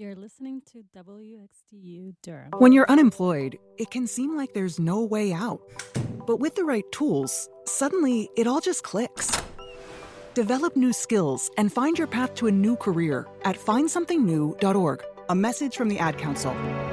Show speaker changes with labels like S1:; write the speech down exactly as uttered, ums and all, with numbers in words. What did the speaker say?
S1: You're listening to W X T U Durham.
S2: When you're unemployed, it can seem like there's no way out. But with the right tools, suddenly it all just clicks. Develop new skills and find your path to a new career at find something new dot org. A message from the Ad Council.